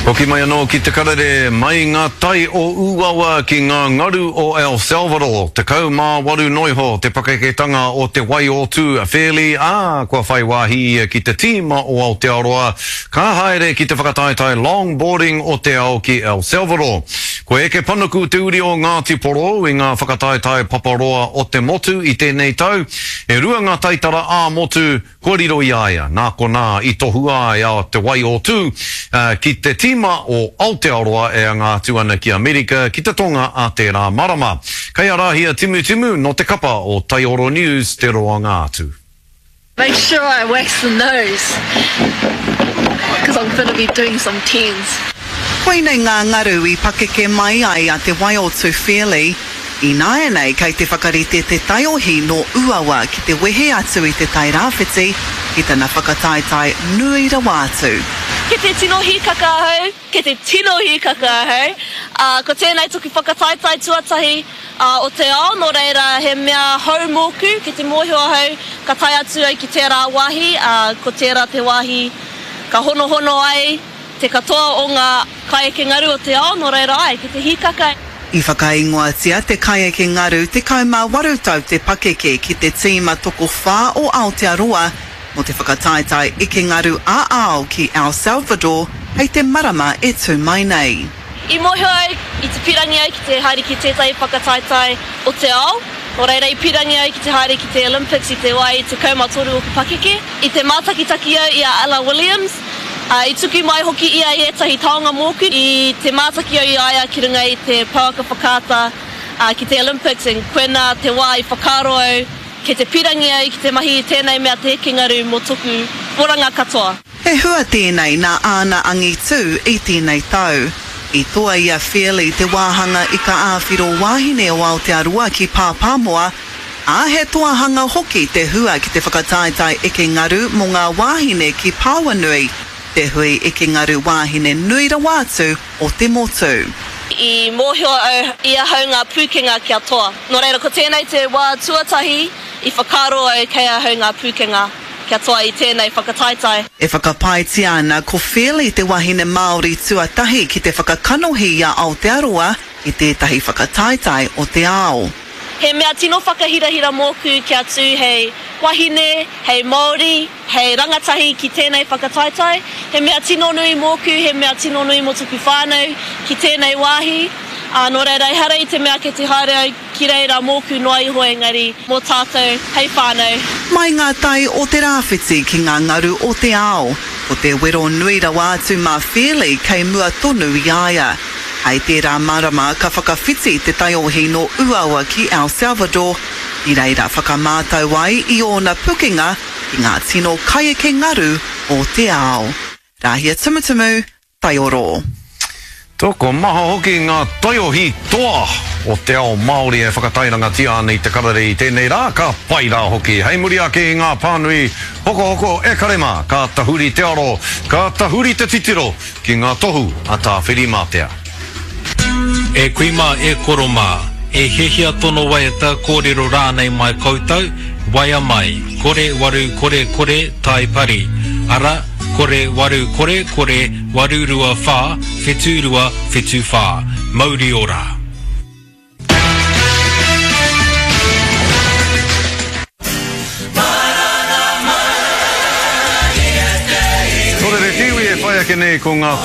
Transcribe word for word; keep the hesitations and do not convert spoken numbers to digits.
Hoki mai anō ki te karere mai ngā tai o Uawa ki ngā ngaru o El Salvador. Te kau mā waru noiho, te pakeketanga o te wai o tū a whēli, ā, kua whai wāhi ki te tīma o Aotearoa, ka haere ki te whakataetai longboarding o te ao ki El Salvador. Ko eke panuku te uri o Ngāti Poro i ngā whakataetai paparoa o te motu i tēnei tau, e rua ngā taitara ā motu kua riro i aia, nā ko nā i tohua ia te wai o tū, uh, ki te tīma o Aotearoa e ngā tuana ki Amerika ki te tonga a te rā marama. Kei arahia timu timu no te kapa o Taioro News te roa ngā atu. Make sure I wax the nose, because I'm going to be doing some tens. Koinei ngā ngaru i pakeke mai ai a te wai o tū whēli, i nāia nei kei te whakarite te taiohi no Uawa ki te wehe atu i te tai rāwhiti ki tana whakataetai nui rawātu. Ke te tino hi kakahau, ke te tino hi kakahau, uh, ko tēnei tuki whakataetai tuatahi uh, o te ao, no reira he mea hau mōku, ke te mōhio hau, ka tai atu ai ki tērā wāhi, uh, ko tērā te wāhi ka hono hono ai, te katoa o ngā kaieke ngaru o te ao, no reira ai, ki te hi kakahau. I whakaingoatia te kaieke ngaru te kaumā warutau te pakeke ki te tīma toko whā o Aotearoa mo te whakataetai ike ngaru a ao ki El Salvador hei te marama e tū mai nei. I mōhio ai i te pirangi ai ki te haere ki tētai whakataetai o te ao, o reira i pirangi ai ki te haere ki te Olympics i te wai i te kaumatoru o ka pakeke, i te mātakitaki au i a Ella Williams. Uh, I tuki mai hoki ia i etahi taonga mōku i te mātaki au i aia ki runga i te pauaka whakata uh, ki te Olympics and koena te wā i whakaro au ke te pirangi au ki te mahi i tēnei mea te heke ngaru mō tuku oranga katoa. He hua tēnei nā āna angi tū i tēnei tau. I toa ia whēli te wāhanga i ka āwhiro wāhine o Aotearoa ki Pāpāmoa, a he toahanga hoki te hua ki te whakataetai eke ngaru mō ngā wāhine ki Pāwanui, te hui eke ngaru wāhine nui rawātu o te motu. I mōhio au ia hau ngā pūkenga kia toa. Nō reira, ko tēnei te wā tuatahi i whakaro au kei a hau ngā pūkenga kia toa i tēnei whakataetai. E whakapaiti ana ko whēli te wahine Māori tuatahi ki te whakakanohi a Aotearoa i tētahi whakataetai o te ao. He mea tino whakahirahira mōku kia tū hei wahine, hei Māori, hei rangatahi ki tēnei whakataetai. He mea tino nui mōku, he mea tino nui mo tuku whānau ki tēnei wāhi. Uh, nō reira, hara i te mea ke te haere au ki reira mōku noa iho engari mō tātou, hei whānau. Mai ngā tai o te rāwhiti ki ngā ngaru o te ao, o te wero nui rawātu mā whēli kei mua tonu i aia. Hei tērā marama ka whakawhiti te taiohi no Uawa ki El Salvador, i reira whakamātau ai i ōna pukenga i ngā tino kaieke ngaru o te ao. Rahia tumutumu, Taioro. Toko maha hoki ngā taiohi toa o te ao Māori e whakatairanga tia nei te karare i tēnei rā ka pai rā hoki. Hei muri ake i ngā pānui, hoko hoko e karema, ka tahuri te aro, ka tahuri te titiro ki ngā tohu a tā whirimātea. E kuima e koroma, e hehia tono waiata kōrero rānei mai koutou, waia mai, kore waru kore kore tai pari, ara kore waru kore kore waru rua whā, whetu rua whetu whā, mauri ora. Kore re tiwi e whai ake nei ko ngā